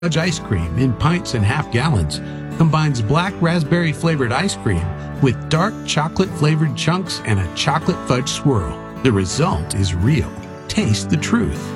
Fudge ice cream in pints and half gallons combines black raspberry flavored ice cream with dark chocolate flavored chunks and a chocolate fudge swirl. The result is real. Taste the truth.